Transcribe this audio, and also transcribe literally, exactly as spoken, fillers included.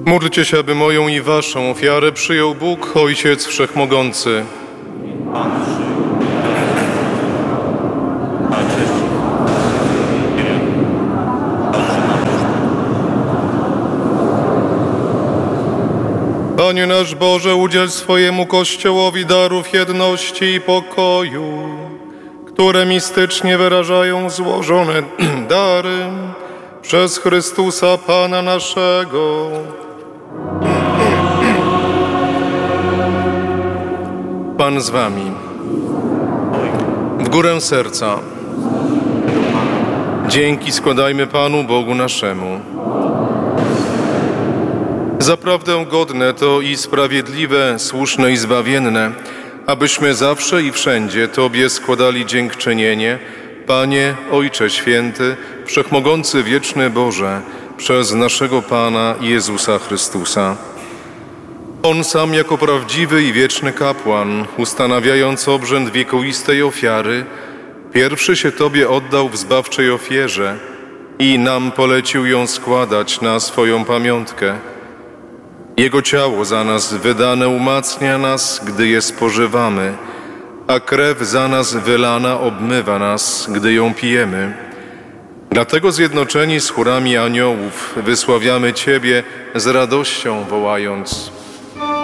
Módlcie się, aby moją i waszą ofiarę przyjął Bóg, Ojciec Wszechmogący. Panie nasz Boże, udziel swojemu Kościołowi darów jedności i pokoju, które mistycznie wyrażają złożone dary przez Chrystusa Pana naszego. Pan z wami. W górę serca. Dzięki składajmy Panu Bogu naszemu. Zaprawdę godne to i sprawiedliwe, słuszne i zbawienne, abyśmy zawsze i wszędzie Tobie składali dziękczynienie, Panie, Ojcze Święty, Wszechmogący Wieczny Boże, przez naszego Pana Jezusa Chrystusa. On sam jako prawdziwy i wieczny kapłan, ustanawiając obrzęd wiekuistej ofiary, pierwszy się Tobie oddał w zbawczej ofierze i nam polecił ją składać na swoją pamiątkę. Jego ciało za nas wydane umacnia nas, gdy je spożywamy, a krew za nas wylana obmywa nas, gdy ją pijemy. Dlatego zjednoczeni z chórami aniołów wysławiamy Ciebie z radością wołając: